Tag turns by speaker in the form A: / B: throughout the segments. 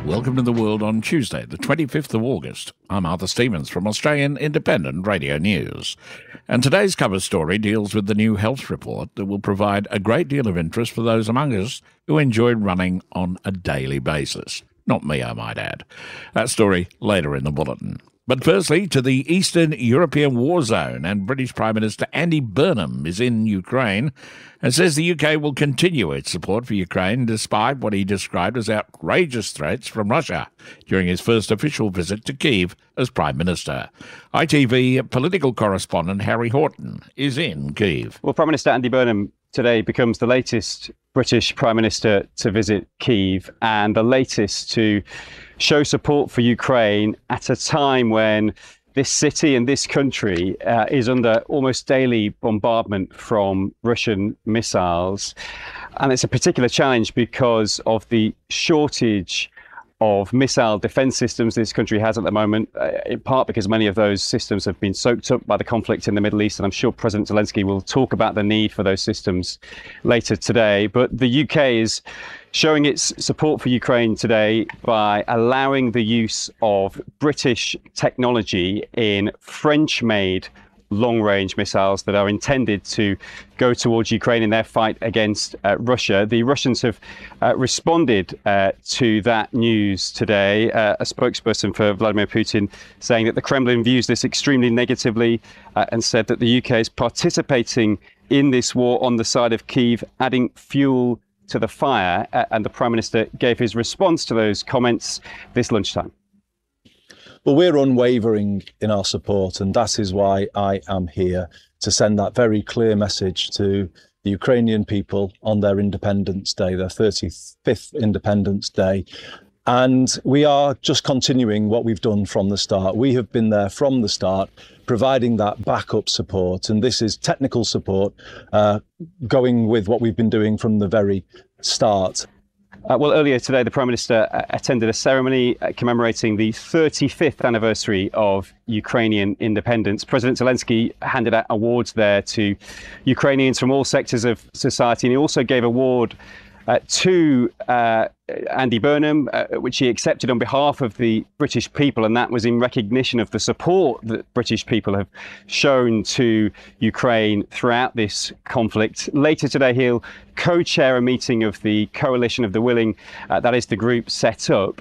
A: Welcome to the world on Tuesday, the 25th of August. I'm Arthur Stevens from Australian Independent Radio News. And today's cover story deals with the new health report that will provide a great deal of interest for those among us who enjoy running on a daily basis. Not me, I might add. That story later in the bulletin. But firstly, to the Eastern European war zone, and British Prime Minister Andy Burnham is in Ukraine and says the UK will continue its support for Ukraine despite what he described as outrageous threats from Russia during his first official visit to Kyiv as Prime Minister. ITV political correspondent Harry Horton is in Kyiv.
B: Well, Prime Minister Andy Burnham today becomes the latest British Prime Minister to visit Kyiv and the latest to show support for Ukraine at a time when this city and this country is under almost daily bombardment from Russian missiles. And it's a particular challenge because of the shortage of missile defense systems this country has at the moment, in part because many of those systems have been soaked up by the conflict in the Middle East. And I'm sure President Zelensky will talk about the need for those systems later today. But the UK is showing its support for Ukraine today by allowing the use of British technology in French-made long-range missiles that are intended to go towards Ukraine in their fight against Russia. The Russians have responded to that news today. A spokesperson for Vladimir Putin saying that the Kremlin views this extremely negatively and said that the UK is participating in this war on the side of Kyiv, adding fuel to the fire. And the Prime Minister gave his response to those comments this lunchtime.
C: Well, we're unwavering in our support, and that is why I am here to send that very clear message to the Ukrainian people on their Independence Day, their 35th Independence Day. And we are just continuing what we've done from the start. We have been there from the start, providing that backup support. And this is technical support, going with what we've been doing from the very start.
B: Well, earlier today, the Prime Minister attended a ceremony commemorating the 35th anniversary of Ukrainian independence. President Zelensky handed out awards there to Ukrainians from all sectors of society, and he also gave award to Andy Burnham, which he accepted on behalf of the British people, and that was in recognition of the support that British people have shown to Ukraine throughout this conflict. Later today, he'll co-chair a meeting of the Coalition of the Willing, that is the group set up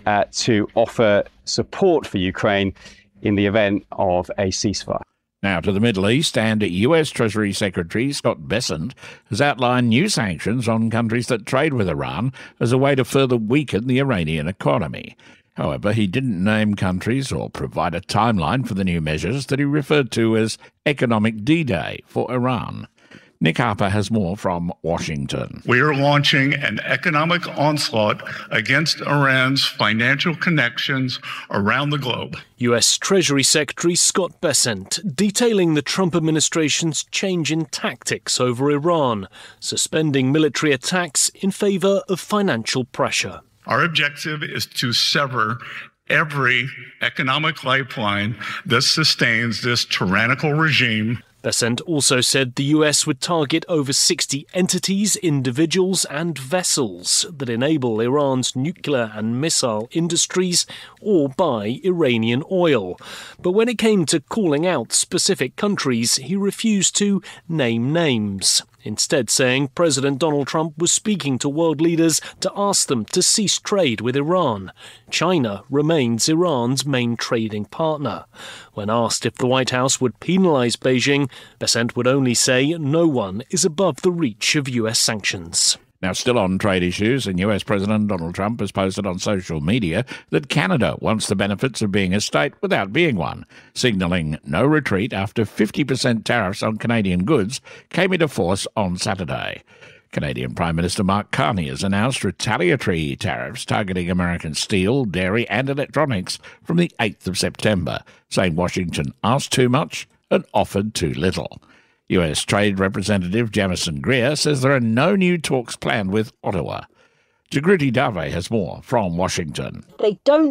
B: to offer support for Ukraine in the event of a ceasefire.
A: Now to the Middle East, and US Treasury Secretary Scott Bessent has outlined new sanctions on countries that trade with Iran as a way to further weaken the Iranian economy. However, he didn't name countries or provide a timeline for the new measures that he referred to as economic D-Day for Iran. Nick Harper has more from Washington.
D: We are launching an economic onslaught against Iran's financial connections around the globe.
E: US Treasury Secretary Scott Bessent detailing the Trump administration's change in tactics over Iran, suspending military attacks in favor of financial pressure.
D: Our objective is to sever every economic lifeline that sustains this tyrannical regime.
E: Bessent also said the US would target over 60 entities, individuals and vessels that enable Iran's nuclear and missile industries or buy Iranian oil. But when it came to calling out specific countries, he refused to name names, instead saying President Donald Trump was speaking to world leaders to ask them to cease trade with Iran. China remains Iran's main trading partner. When asked if the White House would penalise Beijing, Bessent would only say no one is above the reach of US sanctions.
A: Now, still on trade issues, and US President Donald Trump has posted on social media that Canada wants the benefits of being a state without being one, signalling no retreat after 50% tariffs on Canadian goods came into force on Saturday. Canadian Prime Minister Mark Carney has announced retaliatory tariffs targeting American steel, dairy and electronics from the 8th of September, saying Washington asked too much and offered too little. US Trade Representative Jamison Greer says there are no new talks planned with Ottawa. Jagruti Dave has more from Washington.
F: They don't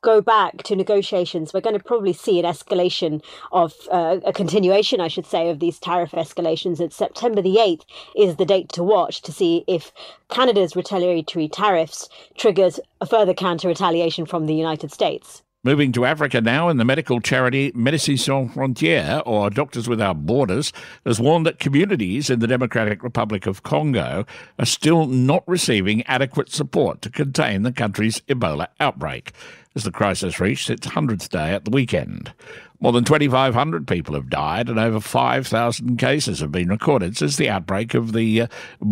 F: go back to negotiations, we're going to probably see an escalation of a continuation, I should say, of these tariff escalations. And September the 8th is the date to watch to see if Canada's retaliatory tariffs triggers a further counter-retaliation from the United States.
A: Moving to Africa now, and the medical charity Médecins Sans Frontières, or Doctors Without Borders, has warned that communities in the Democratic Republic of Congo are still not receiving adequate support to contain the country's Ebola outbreak, as the crisis reached its 100th day at the weekend. More than 2,500 people have died and over 5,000 cases have been recorded since the outbreak of the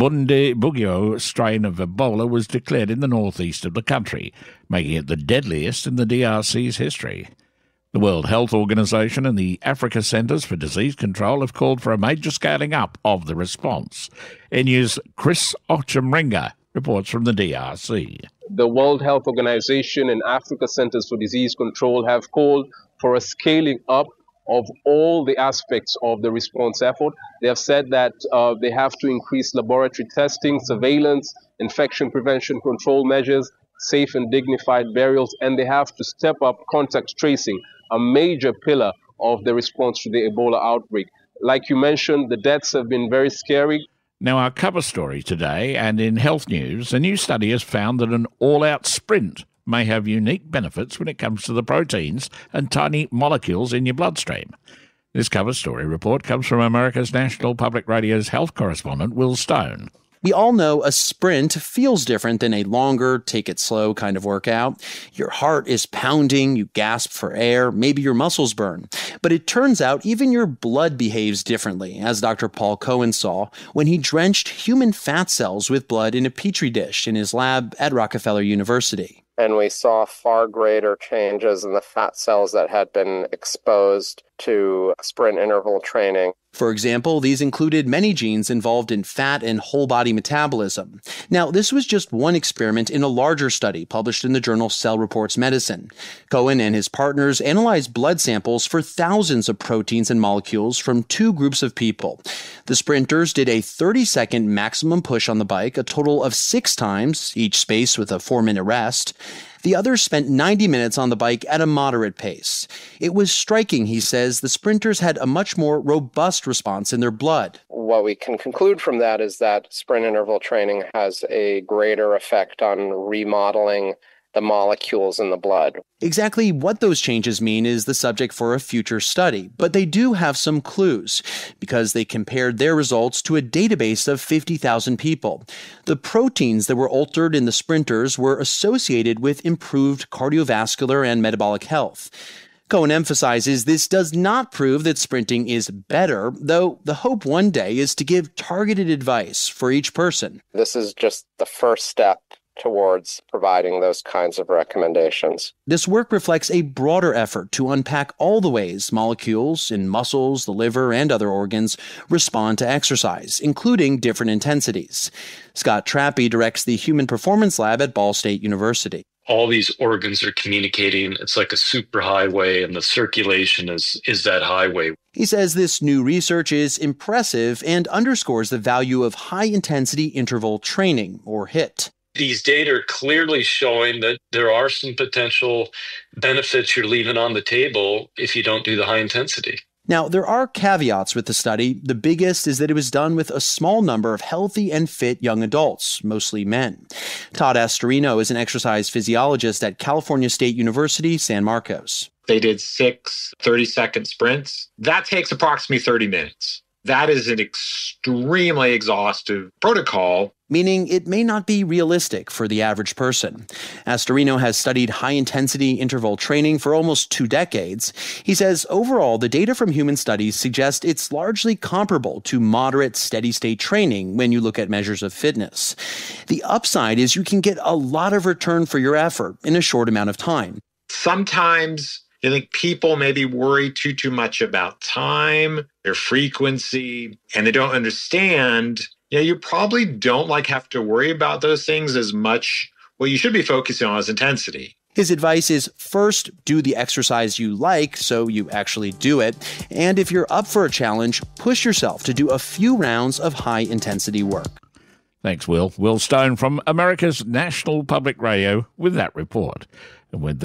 A: Bundibugyo strain of Ebola was declared in the northeast of the country, making it the deadliest in the DRC's history. The World Health Organization and the Africa Centers for Disease Control have called for a major scaling up of the response. NU's Chris Ochemringa reports from the DRC.
G: The World Health Organization and Africa Centers for Disease Control have called for a scaling up of all the aspects of the response effort. They have said that they have to increase laboratory testing, surveillance, infection prevention control measures, safe and dignified burials, and they have to step up contact tracing, a major pillar of the response to the Ebola outbreak. Like you mentioned, the deaths have been very scary.
A: Now, our cover story today, and in health news, a new study has found that an all-out sprint may have unique benefits when it comes to the proteins and tiny molecules in your bloodstream. This cover story report comes from America's National Public Radio's health correspondent, Will Stone.
H: We all know a sprint feels different than a longer, take-it-slow kind of workout. Your heart is pounding, you gasp for air, maybe your muscles burn. But it turns out even your blood behaves differently, as Dr. Paul Cohen saw when he drenched human fat cells with blood in a petri dish in his lab at Rockefeller University.
I: And we saw far greater changes in the fat cells that had been exposed to sprint interval training.
H: For example, these included many genes involved in fat and whole body metabolism. Now, this was just one experiment in a larger study published in the journal Cell Reports Medicine. Cohen and his partners analyzed blood samples for thousands of proteins and molecules from two groups of people. The sprinters did a 30-second maximum push on the bike, a total of 6 times, each spaced with a 4-minute rest. The others spent 90 minutes on the bike at a moderate pace. It was striking, he says, the sprinters had a much more robust response in their blood.
I: What we can conclude from that is that sprint interval training has a greater effect on remodeling the molecules in the blood.
H: Exactly what those changes mean is the subject for a future study, but they do have some clues, because they compared their results to a database of 50,000 people. The proteins that were altered in the sprinters were associated with improved cardiovascular and metabolic health. Cohen emphasizes this does not prove that sprinting is better, though the hope one day is to give targeted advice for each person.
I: This is just the first step towards providing those kinds of recommendations.
H: This work reflects a broader effort to unpack all the ways molecules in muscles, the liver, and other organs respond to exercise, including different intensities. Scott Trappy directs the Human Performance Lab at Ball State University.
J: All these organs are communicating. It's like a superhighway, and the circulation is that highway.
H: He says this new research is impressive and underscores the value of high-intensity interval training, or HIIT.
J: These data are clearly showing that there are some potential benefits you're leaving on the table if you don't do the high intensity.
H: Now, there are caveats with the study. The biggest is that it was done with a small number of healthy and fit young adults, mostly men. Todd Astorino is an exercise physiologist at California State University, San Marcos.
K: They did 6 30-second sprints. That takes approximately 30 minutes. That is an extremely exhaustive protocol.
H: Meaning it may not be realistic for the average person. Astorino has studied high-intensity interval training for almost 2 decades. He says overall, the data from human studies suggest it's largely comparable to moderate steady-state training when you look at measures of fitness. The upside is you can get a lot of return for your effort in a short amount of time.
K: Sometimes I think people maybe worry too much about time, their frequency, and they don't understand. You probably don't have to worry about those things as much. What you should be focusing on is intensity.
H: His advice is first, do the exercise you like so you actually do it. And if you're up for a challenge, push yourself to do a few rounds of high-intensity work.
A: Thanks, Will. Will Stone from America's National Public Radio with that report. And with that,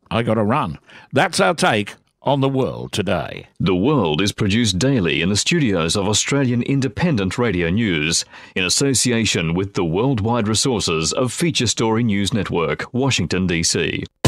A: I got to run. That's our take on the world today.
L: The World is produced daily in the studios of Australian Independent Radio News in association with the worldwide resources of Feature Story News Network, Washington, D.C.